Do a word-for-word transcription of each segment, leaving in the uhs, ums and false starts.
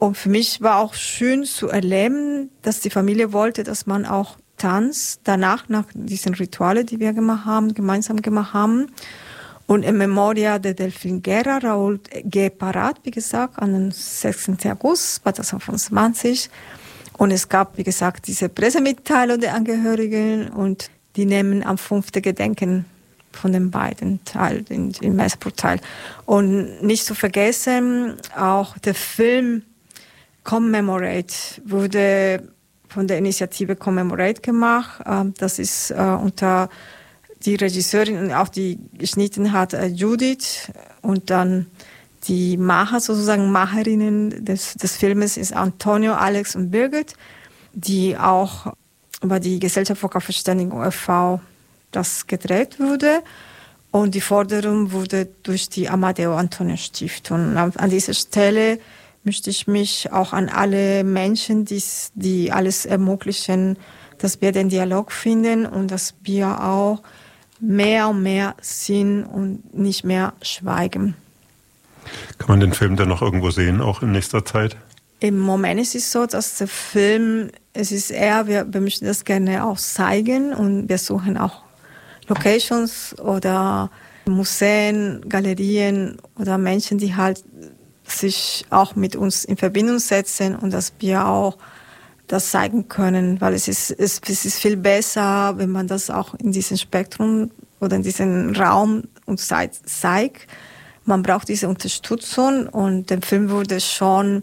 Und für mich war auch schön zu erleben, dass die Familie wollte, dass man auch tanzt, danach, nach diesen Ritualen, die wir gemacht haben, gemeinsam gemacht haben. Und in Memoria de Delfin Guerra, Raúl G. Parat, wie gesagt, am sechzehnten August zweitausendfünfundzwanzig. Und es gab, wie gesagt, diese Pressemitteilung der Angehörigen und die nehmen am fünften Gedenken von den beiden teil, im Messbrot-Teil. Und nicht zu vergessen, auch der Film Commemorate wurde von der Initiative Commemorate gemacht. Das ist unter die Regisseurin und auch die geschnitten hat, Judith. Und dann die Macher, sozusagen Macherinnen des, des Filmes ist Antonio, Alex und Birgit, die auch über die Gesellschaft für Verständigung e V das gedreht wurde. Und die Forderung wurde durch die Amadeo Antonio Stiftung. An dieser Stelle möchte ich mich auch an alle Menschen, die, die alles ermöglichen, dass wir den Dialog finden und dass wir auch mehr und mehr sind und nicht mehr schweigen. Kann man den Film dann noch irgendwo sehen, auch in nächster Zeit? Im Moment ist es so, dass der Film, es ist eher, wir, wir möchten das gerne auch zeigen und wir suchen auch Locations oder Museen, Galerien oder Menschen, die halt sich auch mit uns in Verbindung setzen und dass wir auch das zeigen können, weil es ist, es, es ist viel besser, wenn man das auch in diesem Spektrum oder in diesem Raum uns zeigt. Man braucht diese Unterstützung und der Film wurde schon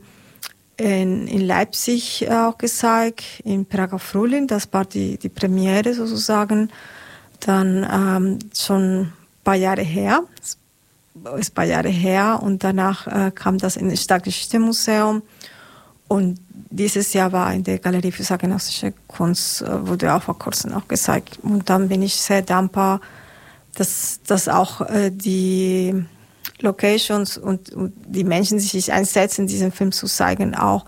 in, in Leipzig auch gezeigt, in Prager Frühling, das war die, die Premiere sozusagen, dann ähm, schon ein paar Jahre her, ist ein paar Jahre her und danach äh, kam das in das Stadtgeschichte-Museum und dieses Jahr war in der Galerie für zeitgenössische Kunst, äh, wurde auch vor kurzem auch gezeigt und dann bin ich sehr dankbar, dass, dass auch äh, die Locations und, und die Menschen, die sich einsetzen, diesen Film zu zeigen, auch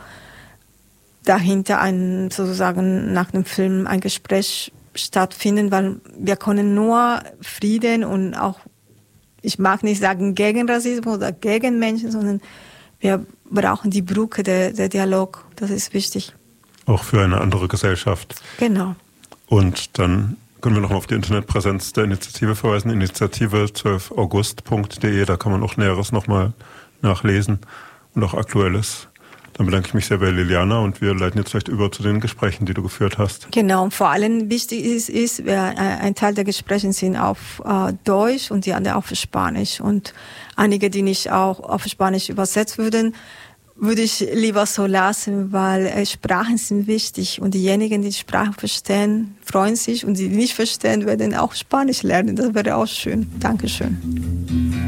dahinter ein, sozusagen nach dem Film ein Gespräch stattfinden, weil wir können nur Frieden und auch, ich mag nicht sagen gegen Rassismus oder gegen Menschen, sondern wir brauchen die Brücke, der, der Dialog, das ist wichtig. Auch für eine andere Gesellschaft. Genau. Und dann können wir nochmal auf die Internetpräsenz der Initiative verweisen, initiative zwölf august punkt de, da kann man auch Näheres nochmal nachlesen und auch Aktuelles. Dann bedanke ich mich sehr bei Liliana und wir leiten jetzt vielleicht über zu den Gesprächen, die du geführt hast. Genau, und vor allem wichtig ist, ist ein Teil der Gespräche sind auf äh, Deutsch und die anderen auf Spanisch. Und einige, die nicht auch auf Spanisch übersetzt würden, würde ich lieber so lassen, weil äh, Sprachen sind wichtig und diejenigen, die Sprachen verstehen, freuen sich und die nicht verstehen, werden auch Spanisch lernen. Das wäre auch schön. Dankeschön.